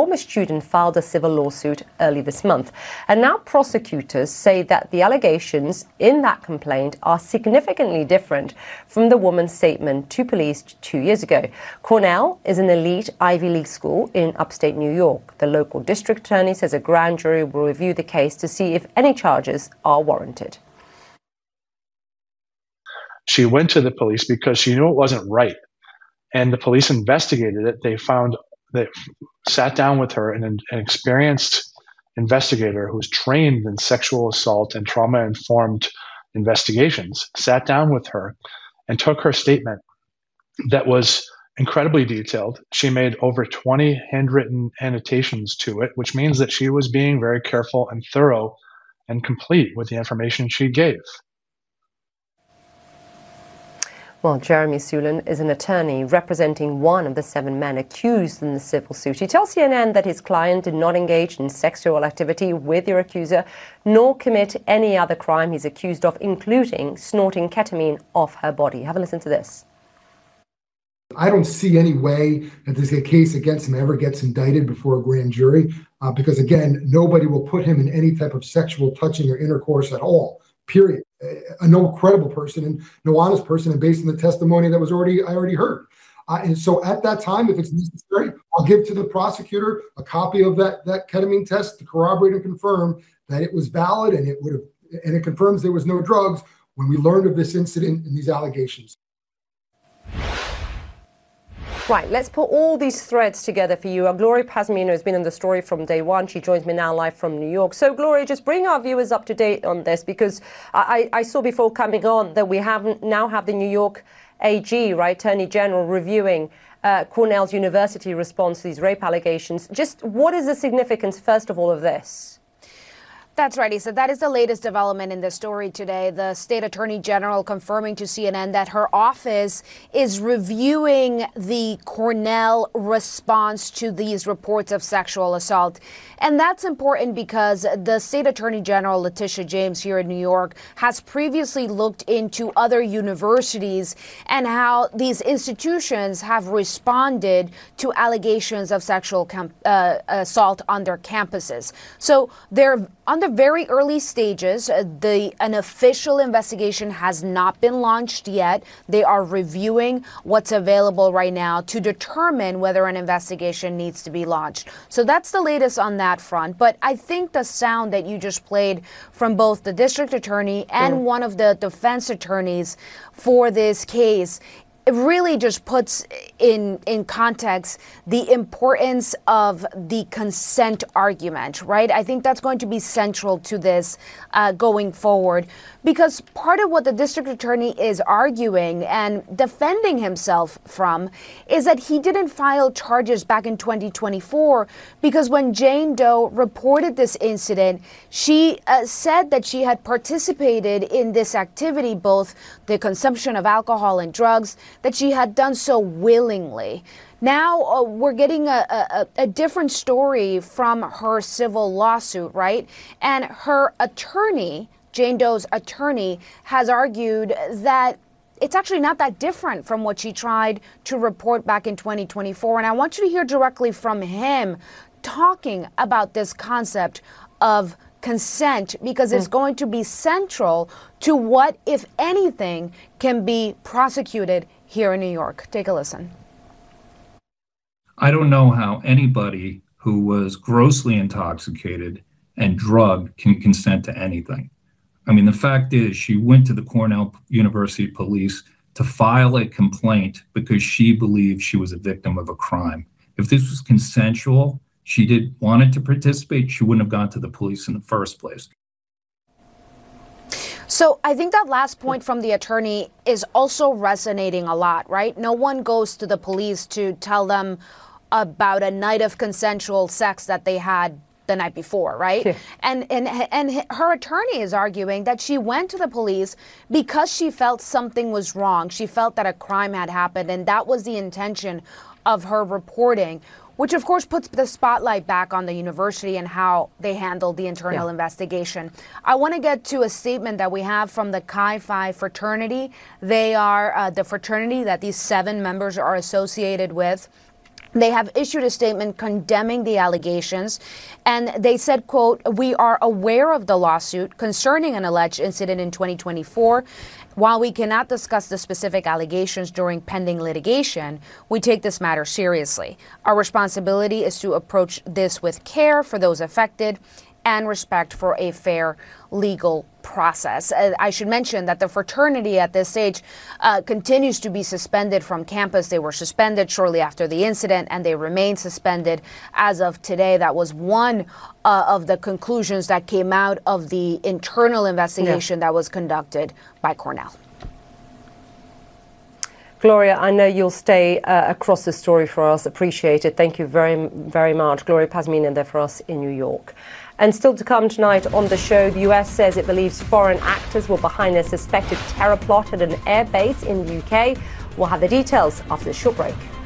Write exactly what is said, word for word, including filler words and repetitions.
former student filed a civil lawsuit early this month. And now prosecutors say that the allegations in that complaint are significantly different from the woman's statement to police two years ago. Cornell is an elite Ivy League school in upstate New York. The local district attorney says a grand jury will review the case to see if any charges are warranted. She went to the police because she knew it wasn't right. And the police investigated it. They found, they sat down with her, and an, an experienced investigator who's trained in sexual assault and trauma-informed investigations, sat down with her and took her statement that was incredibly detailed. She made over twenty handwritten annotations to it, which means that she was being very careful and thorough and complete with the information she gave. Well, Jeremy Sulin is an attorney representing one of the seven men accused in the civil suit. He tells C N N that his client did not engage in sexual activity with your accuser, nor commit any other crime he's accused of, including snorting ketamine off her body. Have a listen to this. I don't see any way that this case against him ever gets indicted before a grand jury, uh, because, again, nobody will put him in any type of sexual touching or intercourse at all, period. A no credible person and no honest person, and based on the testimony that was already I already heard. Uh, and so at that time, if it's necessary, I'll give to the prosecutor a copy of that that ketamine test to corroborate and confirm that it was valid, and it would have, and it confirms there was no drugs when we learned of this incident and these allegations. Right, let's put all these threads together for you. Gloria Pazmino has been in the story from day one. She joins me now live from New York. So, Gloria, just bring our viewers up to date on this, because I, I saw before coming on that we have now have the New York A G, right, Attorney General, reviewing uh, Cornell's university response to these rape allegations. Just what is the significance, first of all, of this? That's right, Issa. That is the latest development in the story today. The state attorney general confirming to C N N that her office is reviewing the Cornell response to these reports of sexual assault. And that's important because the state attorney general, Letitia James, here in New York, has previously looked into other universities and how these institutions have responded to allegations of sexual camp- uh, assault on their campuses. So they're on the very early stages. Uh, the an official investigation has not been launched yet. They are reviewing what's available right now to determine whether an investigation needs to be launched. So that's the latest on that front. But I think the sound that you just played from both the district attorney and mm. one of the defense attorneys for this case, it really just puts in in context the importance of the consent argument, right? I think that's going to be central to this uh, going forward, because part of what the district attorney is arguing and defending himself from is that he didn't file charges back in twenty twenty-four because when Jane Doe reported this incident, she uh, said that she had participated in this activity, both the consumption of alcohol and drugs, that she had done so willingly. Now uh, we're getting a, a, a different story from her civil lawsuit, right? And her attorney, Jane Doe's attorney, has argued that it's actually not that different from what she tried to report back in twenty twenty-four. And I want you to hear directly from him talking about this concept of consent, because it's going to be central to what, if anything, can be prosecuted here in New York. Take a listen. I don't know how anybody who was grossly intoxicated and drugged can consent to anything. I mean, the fact is she went to the Cornell University police to file a complaint because she believed she was a victim of a crime. If this was consensual, she did wanted to participate, she wouldn't have gone to the police in the first place. So I think that last point from the attorney is also resonating a lot, right? No one goes to the police to tell them about a night of consensual sex that they had the night before, right? Yeah. And, and and her attorney is arguing that she went to the police because she felt something was wrong. She felt that a crime had happened, and that was the intention of her reporting, which of course puts the spotlight back on the university and how they handled the internal yeah. investigation. I want to get to a statement that we have from the Chi Phi fraternity. They are uh, the fraternity that these seven members are associated with. They have issued a statement condemning the allegations, and they said, quote, "We are aware of the lawsuit concerning an alleged incident in twenty twenty-four. While we cannot discuss the specific allegations during pending litigation, we take this matter seriously. Our responsibility is to approach this with care for those affected and respect for a fair legal process." Uh, I should mention that the fraternity at this stage uh, continues to be suspended from campus. They were suspended shortly after the incident, and they remain suspended as of today. That was one uh, of the conclusions that came out of the internal investigation yeah. that was conducted by Cornell. Gloria, I know you'll stay uh, across the story for us. Appreciate it. Thank you very, very much. Gloria Pazmina there for us in New York. And still to come tonight on the show, the U S says it believes foreign actors were behind a suspected terror plot at an air base in the U K. We'll have the details after this short break.